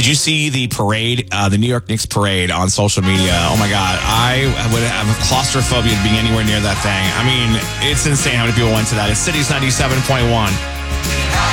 Did you see the parade, the New York Knicks parade on social media? Oh my God, I would have claustrophobia being anywhere near that thing. I mean, it's insane how many people went to that. It's Cities 97.1.